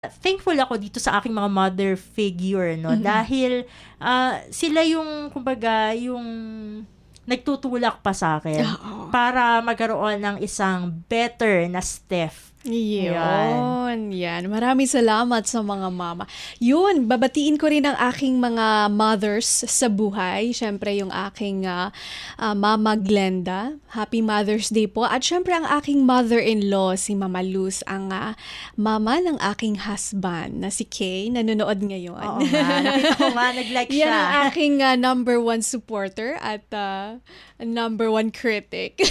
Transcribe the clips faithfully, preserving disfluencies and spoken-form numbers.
Thankful ako dito sa aking mga mother figure, no? Mm-hmm. Dahil uh, sila yung, kumbaga, yung nagtutulak pa sa akin Oo. para magkaroon ng isang better na Steph. Yun, yan. Maraming salamat sa mga mama. Yun, babatiin ko rin ang aking mga mothers sa buhay. Siyempre, yung aking uh, uh, mama Glenda. Happy Mother's Day po. At siyempre, ang aking mother-in-law, si Mama Luz, ang uh, mama ng aking husband na si Kay, nanonood ngayon. Oo nga, nakita ko nga, nag-like siya. Yan ang aking uh, number one supporter at uh, number one critic.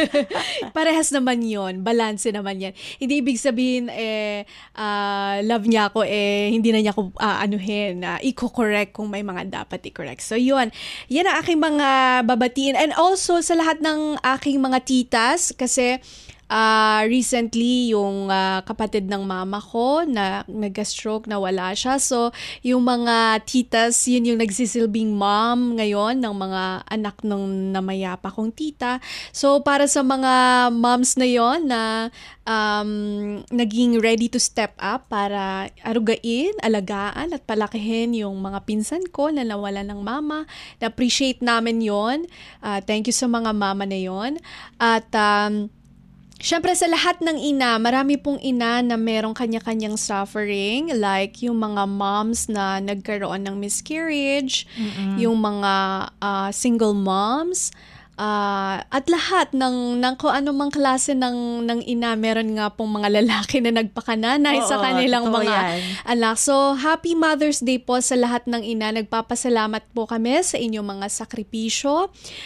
Parehas naman yon, balanse naman yan. Hindi ibig sabihin, eh, uh, love niya ako, eh, hindi na niya ako uh, anuhin, uh, i-correct kung may mga dapat i-correct. So, yun. Yan ang aking mga babatiin. And also, sa lahat ng aking mga titas, kasi Uh, recently, yung uh, kapatid ng mama ko na nag-stroke, na wala siya. So, yung mga titas, yun yung nagsisilbing mom ngayon ng mga anak ng namayapa kong tita. So, para sa mga moms na yon na um, naging ready to step up para arugain, alagaan at palakihin yung mga pinsan ko na nawala ng mama. Na-appreciate namin yon. Uh, thank you sa mga mama na yon. At um, Siyempre sa lahat ng ina, marami pong ina na merong kanya-kanyang suffering, like yung mga moms na nagkaroon ng miscarriage, mm-hmm. yung mga uh, single moms, uh, at lahat ng, ng kung anumang klase ng, ng ina, meron nga pong mga lalaki na nagpakananay Oo, sa kanilang mga yan. anak. So, happy Mother's Day po sa lahat ng ina. Nagpapasalamat po kami sa inyong mga sakripisyo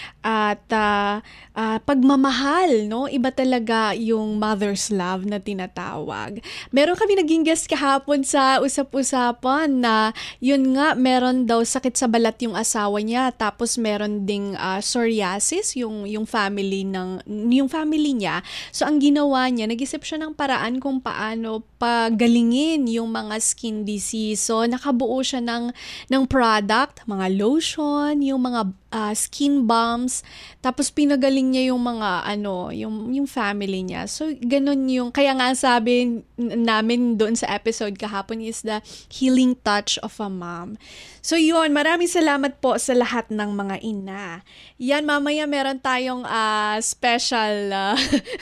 at uh, uh, pagmamahal, no? Iba talaga yung mother's love na tinatawag. Meron kami naging guest kahapon sa usap-usapan na yun nga, meron daw sakit sa balat yung asawa niya, tapos meron ding uh, psoriasis yung yung family ng yung family niya. So ang ginawa niya, nag-isip siya ng paraan kung paano pagalingin yung mga skin disease. So nakabuo siya ng ng product, mga lotion, yung mga uh, skin balms, tapos pinagaling niya yung mga ano, yung yung family niya. So ganun yung kaya nga sabi namin doon sa episode kahapon is the healing touch of a mom. So yun, maraming salamat po sa lahat ng mga ina. Yan, mamaya meron tayong uh, special uh,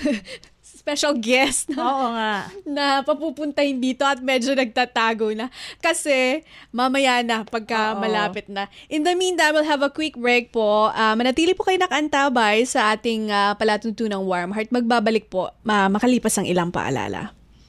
special guest na, Oo nga. na papupuntahin dito at medyo nagtatago na. Kasi mamaya na pagka Oo. malapit na. In the meantime, we'll have a quick break po. Uh, manatili po kayo nakaantabay sa ating uh, palatuntunang Warm Heart. Magbabalik po uh, makalipas ang ilang paalala.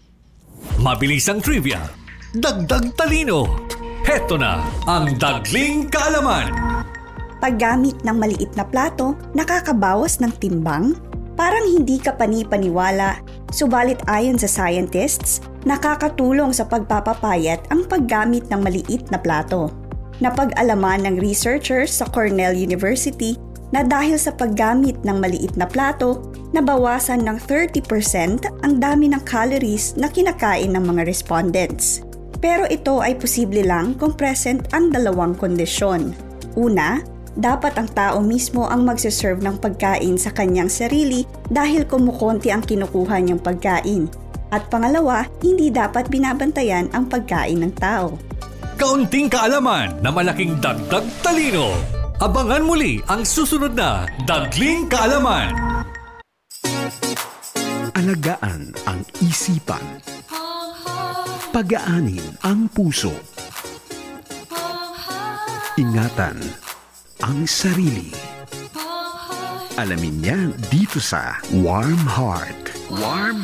Mabilis ang trivia. Dagdag talino. Heto na ang Dagling Kaalaman. Paggamit ng maliit na plato, nakakabawas ng timbang? Parang hindi ka pani-paniwala, subalit ayon sa scientists, nakakatulong sa pagpapapayat ang paggamit ng maliit na plato. Napag-alaman ng researchers sa Cornell University na dahil sa paggamit ng maliit na plato, nabawasan ng thirty percent ang dami ng calories na kinakain ng mga respondents. Pero ito ay posible lang kung present ang dalawang kondisyon. Una, dapat ang tao mismo ang magsiserve ng pagkain sa kanyang sarili dahil kumukonti ang kinukuha niyang pagkain. At pangalawa, hindi dapat binabantayan ang pagkain ng tao. Kaunting kaalaman na malaking dagdag talino. Abangan muli ang susunod na Dagling Kaalaman. Alagaan ang isipan. Pagaanin ang puso. Ingatan ang sarili. Alamin niya dito sa Warm Heart. Warm